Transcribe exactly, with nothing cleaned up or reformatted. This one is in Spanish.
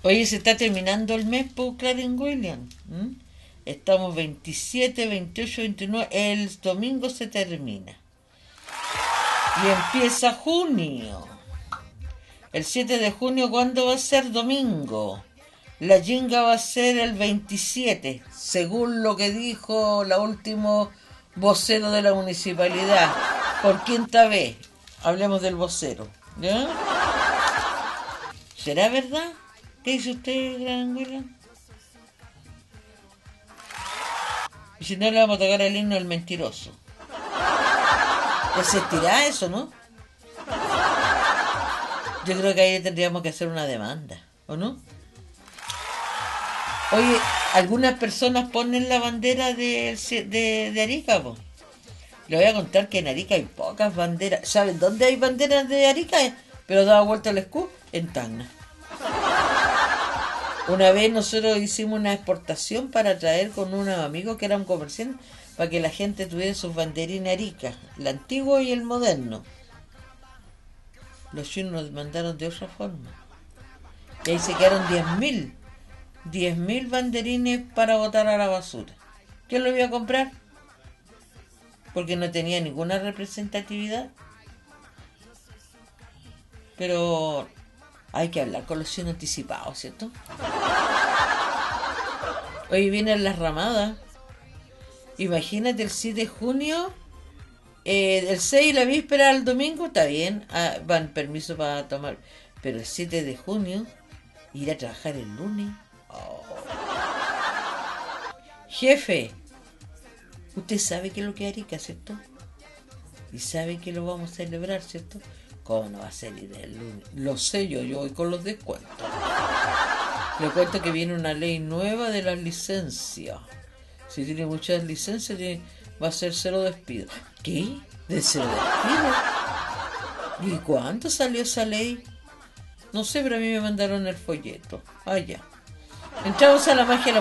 Oye, se está terminando el mes por Clarence Williams. ¿m? Estamos veintisiete, veintiocho, veintinueve. El domingo se termina. Y empieza junio. El siete de junio, ¿cuándo va a ser? Domingo. La jinga va a ser el veintisiete, según lo que dijo la último vocero de la municipalidad. Por quinta vez. Hablemos del vocero. ¿Ya? ¿Será verdad? ¿Qué dice usted, Gran William? Y si no, le vamos a tocar el himno del mentiroso. ¿Existirá eso, no? Yo creo que ahí tendríamos que hacer una demanda, ¿o no? Oye, algunas personas ponen la bandera de, de, de Arica, po. Le voy a contar que en Arica hay pocas banderas. ¿Saben dónde hay banderas de Arica? Pero daba vuelta al escudo, en Tacna. Una vez nosotros hicimos una exportación para traer con unos amigos que eran comerciantes, para que la gente tuviera sus banderines Arica, el antiguo y el moderno. Los chinos nos mandaron de otra forma. Y ahí se quedaron diez mil. diez mil banderines para botar a la basura. ¿Quién lo iba a comprar? Porque no tenía ninguna representatividad. Pero hay que hablar con los chinos anticipados, ¿cierto? Hoy vienen las ramadas. Imagínate el siete de junio, eh, el seis, la víspera al domingo, está bien, ah, van permiso para tomar. Pero el siete de junio, ir a trabajar el lunes. Oh. Jefe, usted sabe que es lo que es Arica, ¿cierto? Y sabe que lo vamos a celebrar, ¿cierto? ¿Cómo no va a ser ir el lunes? Lo sé yo, yo voy con los descuentos. Le cuento que viene una ley nueva de las licencias. Si tiene muchas licencias, tiene, va a ser cero despido. ¿Qué? ¿De cero despido? ¿Y cuándo salió esa ley? No sé, pero a mí me mandaron el folleto. Ah, ya. Entramos a la magia.